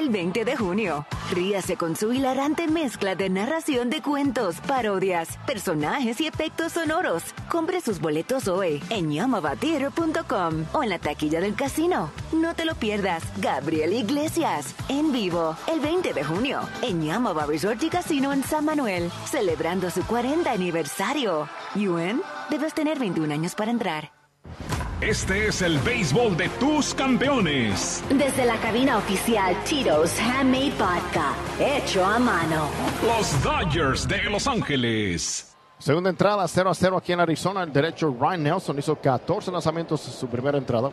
el 20 de junio. Ríase con su hilarante mezcla de narración de cuentos, parodias, personajes y efectos sonoros. Compre sus boletos hoy en yamavatheater.com o en la taquilla del casino. No te lo pierdas. Gabriel Iglesias, en vivo, el 20 de junio, en Yamava Resort y Casino en San Manuel, celebrando su 40 aniversario. ¿Yuen? Debes tener 21 años para entrar. Este es el béisbol de tus campeones. Desde la cabina oficial Tito's Handmade Vodka, hecho a mano. Los Dodgers de Los Ángeles. Segunda entrada, 0-0 aquí en Arizona. El derecho Ryan Nelson hizo 14 lanzamientos en su primera entrada.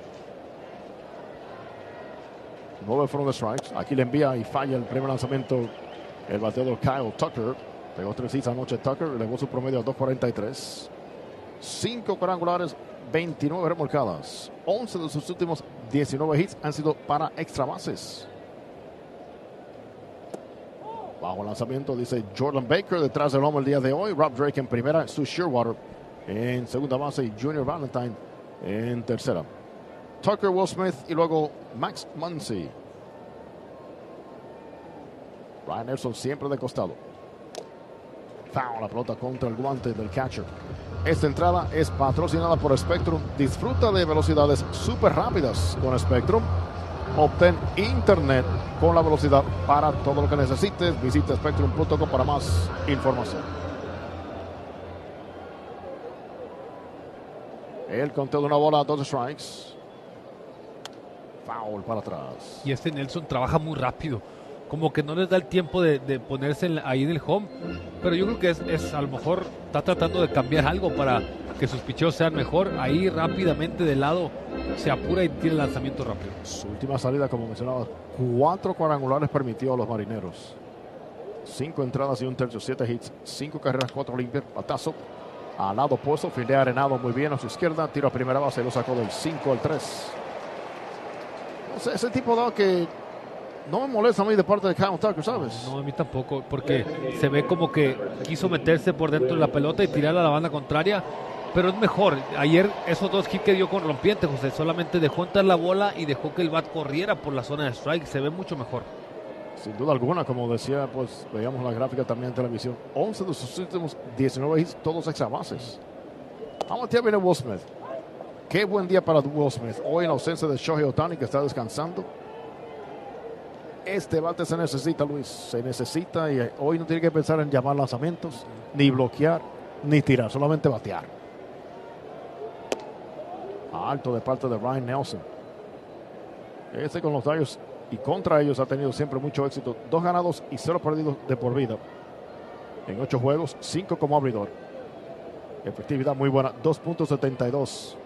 9 fueron de strikes. Aquí le envía y falla el primer lanzamiento el bateador Kyle Tucker. Pegó 3 hits anoche Tucker, elevó su promedio a 2.43. 5 cuadrangulares, 29 remolcadas. 11 de sus últimos 19 hits han sido para extra bases. Bajo lanzamiento dice Jordan Baker detrás del lomo el día de hoy. Rob Drake en primera, Stu Shearwater en segunda base y Junior Valentine en tercera. Tucker, Will Smith y luego Max Muncy. Ryan Nelson siempre de costado. Foul, la pelota contra el guante del catcher. Esta entrada es patrocinada por Spectrum. Disfruta de velocidades súper rápidas con Spectrum. Obtén internet con la velocidad para todo lo que necesites. Visita spectrum.com para más información. El conteo de una bola, 2 strikes. Foul para atrás. Y Nelson trabaja muy rápido. Como que no les da el tiempo de ponerse ahí en el home. Pero yo creo que es a lo mejor está tratando de cambiar algo para que sus picheos sean mejor. Ahí rápidamente de lado se apura y tiene el lanzamiento rápido. Su última salida, como mencionaba, 4 cuadrangulares permitió a los marineros. 5 entradas y un tercio, 7 hits, 5 carreras, 4 limpias. Batazo al lado opuesto, fildea Arenado muy bien a su izquierda. Tiro a primera base y lo sacó del 5 al 3. No sé, ese tipo de que no me molesta a mí de parte de Kyle Tucker, ¿sabes? No, a mí tampoco, porque se ve como que quiso meterse por dentro de la pelota y tirarla a la banda contraria, pero es mejor. Ayer esos 2 hits que dio con rompiente, José, solamente dejó entrar la bola y dejó que el bat corriera por la zona de strike. Se ve mucho mejor. Sin duda alguna, como decía, pues veíamos la gráfica también en televisión. 11 de sus últimos 19 hits, todos extra bases. Vamos a viene Will Smith. Qué buen día para Will Smith. Hoy en ausencia de Shohei Ohtani, que está descansando. Este bate se necesita, Luis. Se necesita y hoy no tiene que pensar en llamar lanzamientos, ni bloquear, ni tirar. Solamente batear. Alto de parte de Ryan Nelson. Este con los Dodgers y contra ellos ha tenido siempre mucho éxito. 2 ganados y 0 perdidos de por vida. En 8 juegos, 5 como abridor. Efectividad muy buena, 2.72.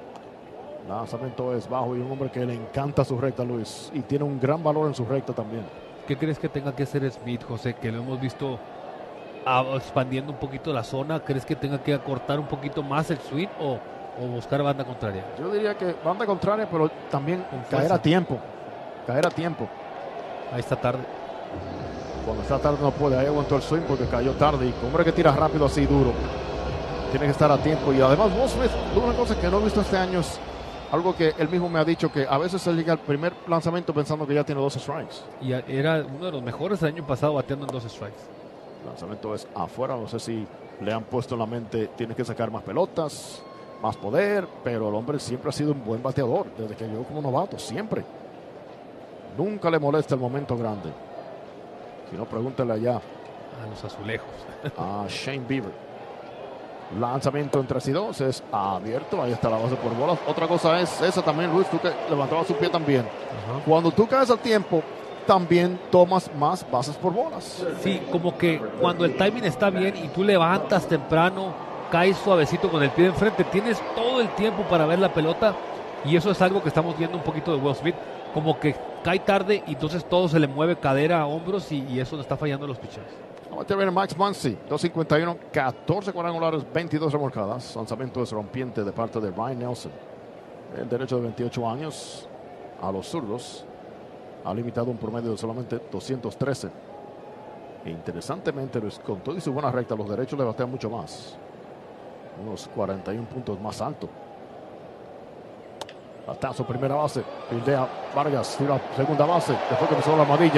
Lanzamiento es bajo y un hombre que le encanta su recta, Luis. Y tiene un gran valor en su recta también. ¿Qué crees que tenga que hacer Smith, José? Que lo hemos visto expandiendo un poquito la zona. ¿Crees que tenga que acortar un poquito más el swing o buscar banda contraria? Yo diría que banda contraria, pero también caer a tiempo. Caer a tiempo. Ahí está tarde. Cuando está tarde no puede. Ahí aguantó el swing porque cayó tarde. Y hombre que tira rápido así duro, tiene que estar a tiempo. Y además Will Smith, una cosa que no he visto este año es algo que él mismo me ha dicho, que a veces él llega al primer lanzamiento pensando que ya tiene 2 strikes. Y era uno de los mejores el año pasado bateando en 2 strikes. El lanzamiento es afuera. No sé si le han puesto en la mente, tiene que sacar más pelotas, más poder, pero el hombre siempre ha sido un buen bateador desde que llegó como novato, siempre. Nunca le molesta el momento grande. Si no, pregúntale allá a los azulejos. A Shane Bieber. Lanzamiento en 3 y 2 es abierto. Ahí está la base por bolas. Otra cosa es esa también, Luis, tú que levantabas su pie también. Cuando tú caes a tiempo, también tomas más bases por bolas. Sí, como que cuando el timing está bien y tú levantas temprano, caes suavecito con el pie de enfrente, tienes todo el tiempo para ver la pelota. Y eso es algo que estamos viendo un poquito de Will Smith. Como que cae tarde y entonces todo se le mueve cadera a hombros y eso le está fallando a los pitchers. Ahora viene Max Muncy, 251, 14 cuadrangulares, 22 remolcadas. Lanzamiento es rompiente de parte de Ryan Nelson. El derecho de 28 años a los zurdos ha limitado un promedio de solamente 213. E interesantemente, con todo y su buena recta, los derechos le batean mucho más. Unos 41 puntos más alto. Batazo, primera base. Pildea Vargas, tira segunda base. Después que empezó la armadilla.